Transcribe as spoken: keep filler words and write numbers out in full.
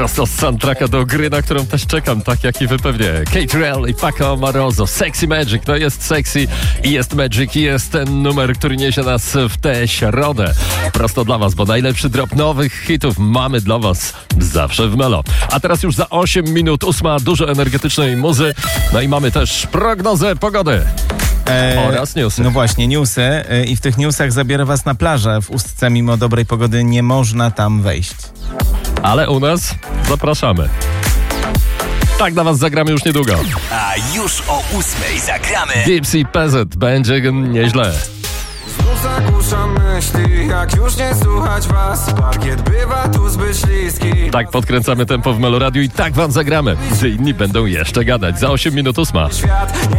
Prosto z soundtracka do gry, na którą też czekam, tak jak i wy pewnie. Kate Rell i Paco Amoroso. Sexy Magic, to jest sexy i jest magic i jest ten numer, który niesie nas w tę środę. Prosto dla was, bo najlepszy drop nowych hitów mamy dla was zawsze w Melo. A teraz już za osiem minut, ósma, dużo energetycznej muzy. No i mamy też prognozę pogody. E, Oraz newsy. No właśnie, newsy. E, I w tych newsach zabiorę was na plażę. W Ustce mimo dobrej pogody nie można tam wejść. Ale u nas zapraszamy. Tak dla was zagramy już niedługo. A już o ósmej zagramy. Dipsy Peasant, będzie nieźle. Znów zagłuszam myśli, jak już nie słuchać was. Parkiet bywa tu zbyt śliski. Tak podkręcamy tempo w Meloradiu i tak wam zagramy, gdy inni będą jeszcze gadać. Za osiem minut ósma. Świat